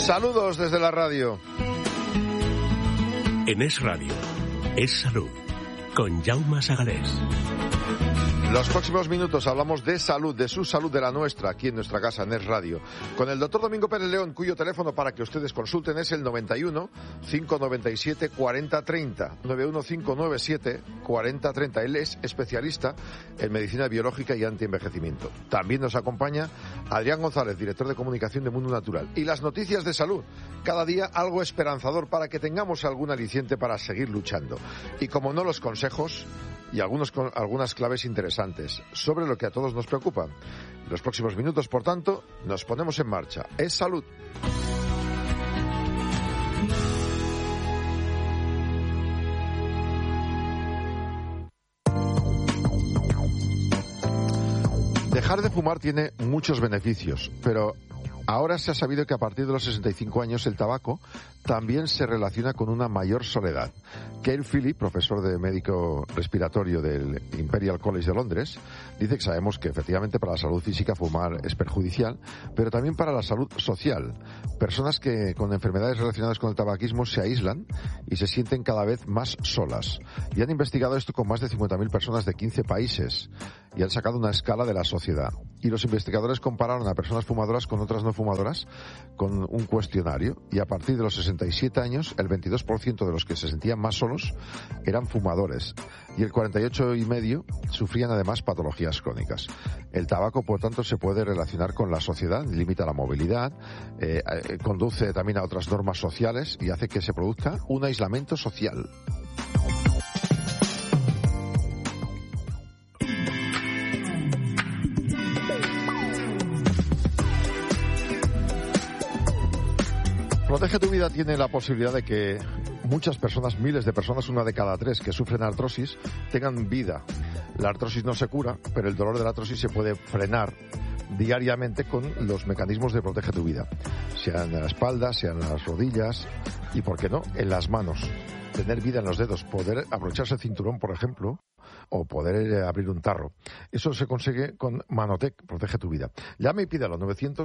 Saludos desde la radio. En Es Radio, Es Salud, con Jaume Sagalés. Los próximos minutos hablamos de salud, de su salud, de la nuestra, aquí en nuestra casa, en Es Radio. Con el doctor Domingo Pérez León, cuyo teléfono para que ustedes consulten es el 91 597 4030. 91 597 4030. Él es especialista en medicina biológica y antienvejecimiento. También nos acompaña Adrián González, director de comunicación de Mundo Natural. Y las noticias de salud. Cada día algo esperanzador para que tengamos algún aliciente para seguir luchando. Y como no, los consejos y algunas claves interesantes sobre lo que a todos nos preocupa. En los próximos minutos, por tanto, nos ponemos en marcha. Es salud. Dejar de fumar tiene muchos beneficios, pero ahora se ha sabido que a partir de los 65 años el tabaco también se relaciona con una mayor soledad. Keir Philip, profesor de médico respiratorio del Imperial College de Londres, dice que sabemos que efectivamente para la salud física fumar es perjudicial, pero también para la salud social. Personas que con enfermedades relacionadas con el tabaquismo se aíslan y se sienten cada vez más solas. Y han investigado esto con más de 50.000 personas de 15 países y han sacado una escala de la sociedad. Y los investigadores compararon a personas fumadoras con otras no fumadoras con un cuestionario, y a partir de los 67 años el 22% de los que se sentían más solos eran fumadores y el 48,5% sufrían además patologías crónicas. El tabaco, por tanto, se puede relacionar con la sociedad, limita la movilidad, conduce también a otras normas sociales y hace que se produzca un aislamiento social. Protege tu vida tiene la posibilidad de que muchas personas, miles de personas, 1 de cada 3 que sufren artrosis, tengan vida. La artrosis no se cura, pero el dolor de la artrosis se puede frenar diariamente con los mecanismos de Protege tu vida. Sean en la espalda, sean en las rodillas y, ¿por qué no?, en las manos. Tener vida en los dedos, poder abrocharse el cinturón, por ejemplo, o poder abrir un tarro. Eso se consigue con Manotec, Protege tu vida. Llame y pídalo,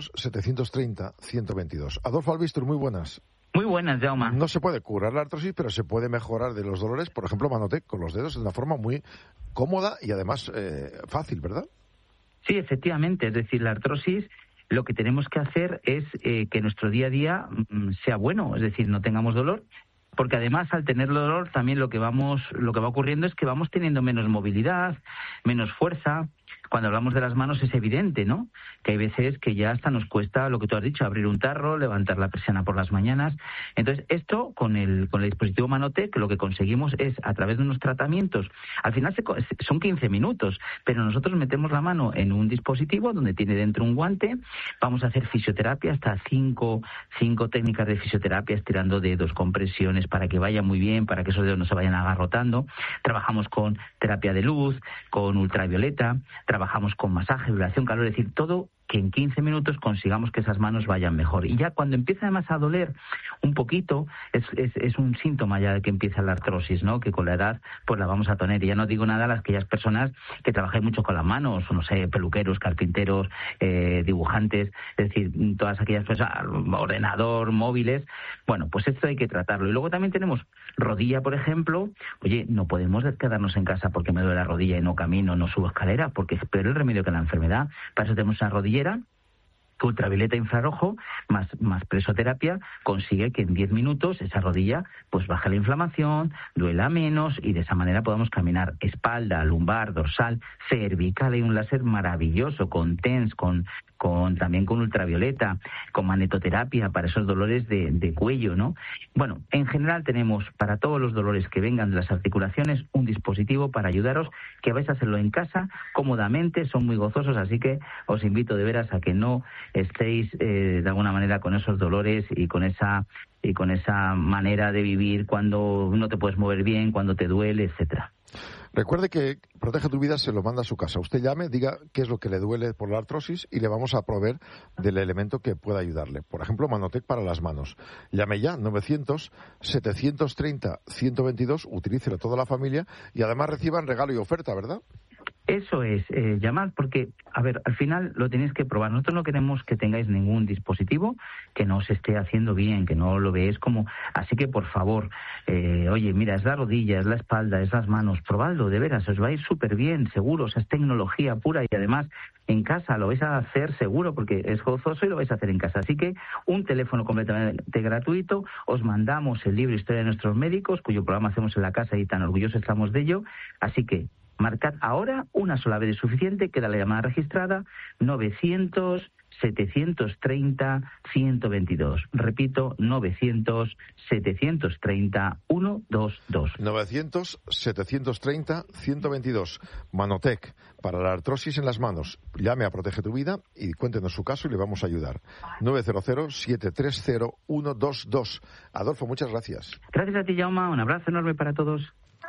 900-730-122. Adolfo Albistur, muy buenas. Muy buenas, Jaume. No se puede curar la artrosis, pero se puede mejorar de los dolores, por ejemplo, Manotec, con los dedos, de una forma muy cómoda y además fácil, ¿verdad? Sí, efectivamente. Es decir, la artrosis, lo que tenemos que hacer es que nuestro día a día sea bueno, es decir, no tengamos dolor. Porque además, al tener dolor, también lo que va ocurriendo es que vamos teniendo menos movilidad, menos fuerza. Cuando hablamos de las manos es evidente, ¿no?, que hay veces que ya hasta nos cuesta, lo que tú has dicho, abrir un tarro, levantar la persiana por las mañanas. Entonces, esto con el dispositivo Manotec, lo que conseguimos es, a través de unos tratamientos, al final son 15 minutos, pero nosotros metemos la mano en un dispositivo donde tiene dentro un guante, vamos a hacer fisioterapia, hasta cinco técnicas de fisioterapia, estirando dedos, compresiones, para que vaya muy bien, para que esos dedos no se vayan agarrotando. Trabajamos con terapia de luz, con ultravioleta, trabajamos con masaje, vibración, calor, es decir, todo que en 15 minutos consigamos que esas manos vayan mejor. Y ya cuando empieza además a doler un poquito, es un síntoma ya de que empieza la artrosis, ¿no?, que con la edad pues la vamos a tener. Y ya no digo nada a aquellas personas que trabajan mucho con las manos, no sé, peluqueros, carpinteros, dibujantes, es decir, todas aquellas personas, ordenador, móviles. Bueno, pues esto hay que tratarlo. Y luego también tenemos rodilla, por ejemplo. Oye, no podemos quedarnos en casa porque me duele la rodilla y no camino, no subo escalera, porque es peor el remedio que la enfermedad. Para eso tenemos una rodillera que ultravioleta infrarrojo más presoterapia consigue que en 10 minutos esa rodilla pues baje la inflamación, duela menos y de esa manera podamos caminar. Espalda, lumbar, dorsal, cervical, hay un láser maravilloso con TENS, también con ultravioleta, con magnetoterapia para esos dolores de cuello, ¿no? Bueno, en general tenemos para todos los dolores que vengan de las articulaciones un dispositivo para ayudaros, que vais a hacerlo en casa cómodamente, son muy gozosos, así que os invito de veras a que no estéis de alguna manera con esos dolores y con esa manera de vivir cuando no te puedes mover bien, cuando te duele, etcétera. Recuerde que Protege tu vida se lo manda a su casa. Usted llame, diga qué es lo que le duele por la artrosis y le vamos a proveer del elemento que pueda ayudarle. Por ejemplo, Manotec para las manos. Llame ya, 900-730-122, utilícelo toda la familia y además reciban regalo y oferta, ¿verdad? Eso es, llamad, porque, a ver, al final lo tenéis que probar. Nosotros no queremos que tengáis ningún dispositivo que no os esté haciendo bien, que no lo veáis como... Así que, por favor, oye, mira, es la rodilla, es la espalda, es las manos, probadlo, de veras, os va a ir súper bien, seguro, o sea, es tecnología pura y además en casa lo vais a hacer seguro porque es gozoso y lo vais a hacer en casa. Así que un teléfono completamente gratuito, os mandamos el libro Historia de nuestros médicos, cuyo programa hacemos en la casa y tan orgullosos estamos de ello, así que marcad ahora, una sola vez es suficiente, queda la llamada registrada, 900-730-122. Repito, 900-730-122. 900-730-122. Manotec, para la artrosis en las manos. Llame a Protege tu Vida y cuéntenos su caso y le vamos a ayudar. 900-730-122. Adolfo, muchas gracias. Gracias a ti, Jaume. Un abrazo enorme para todos.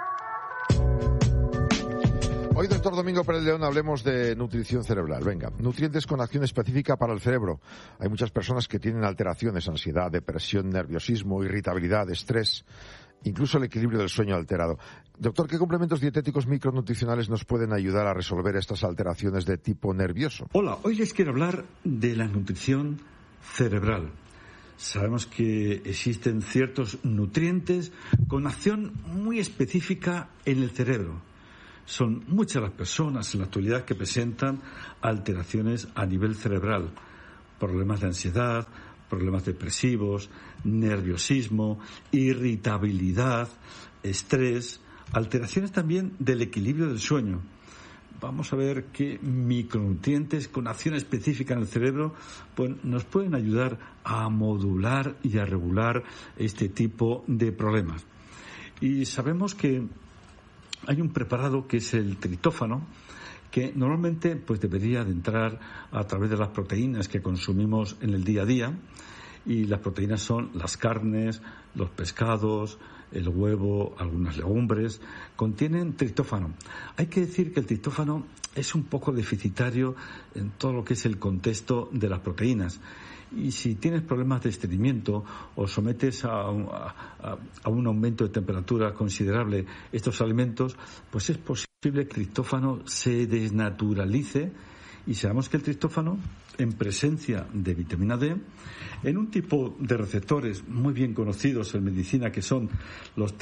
Hoy, doctor Domingo Pérez León, hablemos de nutrición cerebral. Venga, nutrientes con acción específica para el cerebro. Hay muchas personas que tienen alteraciones, ansiedad, depresión, nerviosismo, irritabilidad, estrés, incluso el equilibrio del sueño alterado. Doctor, ¿qué complementos dietéticos micronutricionales nos pueden ayudar a resolver estas alteraciones de tipo nervioso? Hola, hoy les quiero hablar de la nutrición cerebral. Sabemos que existen ciertos nutrientes con acción muy específica en el cerebro. Son muchas las personas en la actualidad que presentan alteraciones a nivel cerebral, problemas de ansiedad, problemas depresivos, nerviosismo, irritabilidad, estrés, alteraciones también del equilibrio del sueño. Vamos a ver qué micronutrientes con acción específica en el cerebro pues, nos pueden ayudar a modular y a regular este tipo de problemas. Y sabemos que hay un preparado que es el triptófano, que normalmente pues debería de entrar a través de las proteínas que consumimos en el día a día, y las proteínas son las carnes, los pescados, el huevo, algunas legumbres, contienen triptófano. Hay que decir que el triptófano es un poco deficitario en todo lo que es el contexto de las proteínas. Y si tienes problemas de estreñimiento o sometes a un aumento de temperatura considerable estos alimentos, pues es posible que el triptófano se desnaturalice, y sabemos que el triptófano, en presencia de vitamina D, en un tipo de receptores muy bien conocidos en medicina que son los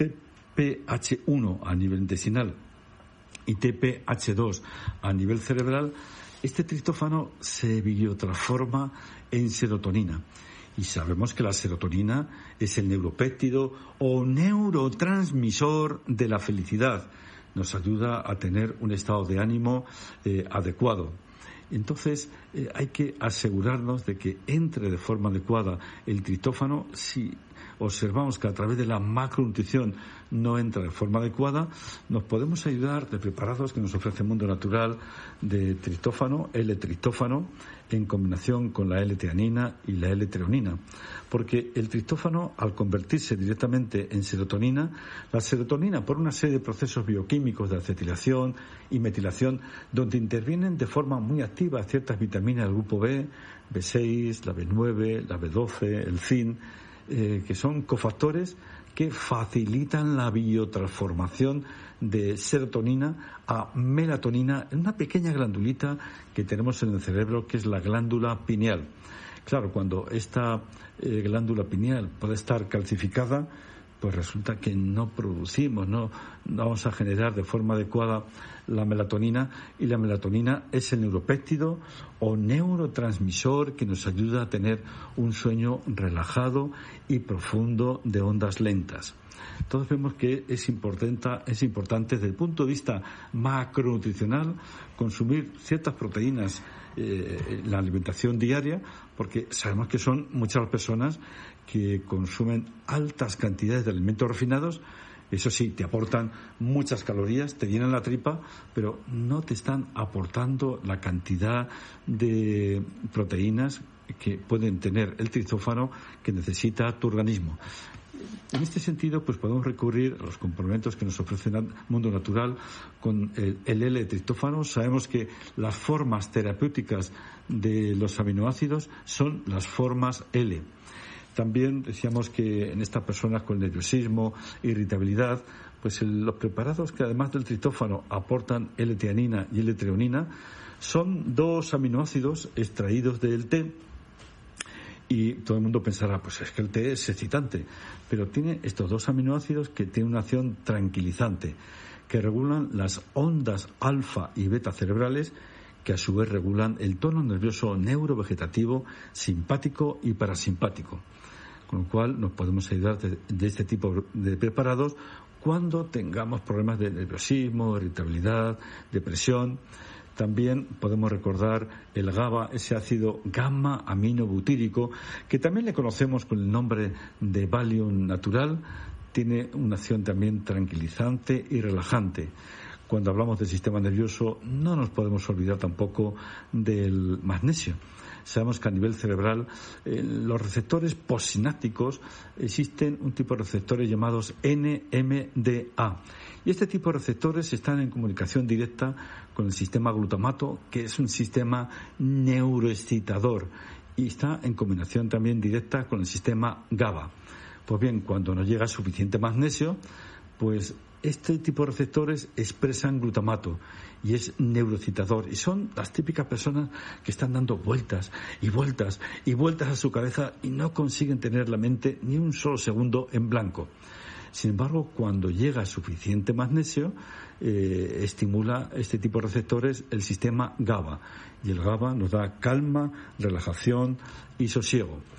TPH1 a nivel intestinal y TPH2 a nivel cerebral, este triptófano se biotransforma en serotonina. Y sabemos que la serotonina es el neuropéptido o neurotransmisor de la felicidad. Nos ayuda a tener un estado de ánimo adecuado. Entonces, hay que asegurarnos de que entre de forma adecuada el triptófano. Si observamos que a través de la macronutrición no entra de forma adecuada, nos podemos ayudar de preparados que nos ofrece el Mundo Natural de triptófano, L-triptófano, en combinación con la L-teanina y la L-treonina. Porque el triptófano, al convertirse directamente en serotonina, la serotonina, por una serie de procesos bioquímicos de acetilación y metilación, donde intervienen de forma muy activa ciertas vitaminas del grupo B, B6, la B9, la B12, el zinc, que son cofactores que facilitan la biotransformación de serotonina a melatonina en una pequeña glandulita que tenemos en el cerebro, que es la glándula pineal. Claro, cuando esta glándula pineal puede estar calcificada, pues resulta que no producimos, no vamos a generar de forma adecuada la melatonina, y la melatonina es el neuropéptido o neurotransmisor que nos ayuda a tener un sueño relajado y profundo de ondas lentas. Entonces vemos que es importante desde el punto de vista macronutricional consumir ciertas proteínas en la alimentación diaria, porque sabemos que son muchas las personas que consumen altas cantidades de alimentos refinados. Eso sí, te aportan muchas calorías, te llenan la tripa, pero no te están aportando la cantidad de proteínas que pueden tener el triptófano que necesita tu organismo. En este sentido, pues podemos recurrir a los complementos que nos ofrece el Mundo Natural con el L-triptófano. Sabemos que las formas terapéuticas de los aminoácidos son las formas L. También decíamos que en estas personas con nerviosismo, irritabilidad, Pues los preparados que además del triptófano aportan L-teanina y L-treonina son 2 aminoácidos extraídos del té. Y todo el mundo pensará, pues es que el té es excitante, pero tiene estos 2 aminoácidos que tienen una acción tranquilizante, que regulan las ondas alfa y beta cerebrales, que a su vez regulan el tono nervioso neurovegetativo, simpático y parasimpático. Con lo cual nos podemos ayudar de este tipo de preparados cuando tengamos problemas de nerviosismo, irritabilidad, depresión. También podemos recordar el GABA, ese ácido gamma-aminobutírico, que también le conocemos con el nombre de Valium natural. Tiene una acción también tranquilizante y relajante. Cuando hablamos del sistema nervioso, no nos podemos olvidar tampoco del magnesio. Sabemos que a nivel cerebral, los receptores postsinápticos, existen un tipo de receptores llamados NMDA. Y este tipo de receptores están en comunicación directa con el sistema glutamato, que es un sistema neuroexcitador, y está en combinación también directa con el sistema GABA. Pues bien, cuando nos llega suficiente magnesio, pues este tipo de receptores expresan glutamato y es neuroexcitador, y son las típicas personas que están dando vueltas y vueltas y vueltas a su cabeza y no consiguen tener la mente ni un solo segundo en blanco. Sin embargo, cuando llega suficiente magnesio, estimula este tipo de receptores el sistema GABA, y el GABA nos da calma, relajación y sosiego.